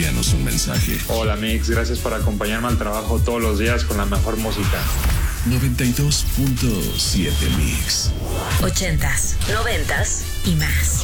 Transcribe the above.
envíanos un mensaje. Hola Mix, gracias por acompañarme al trabajo todos los días con la mejor música. 92.7 Mix. 80s, 90s y más.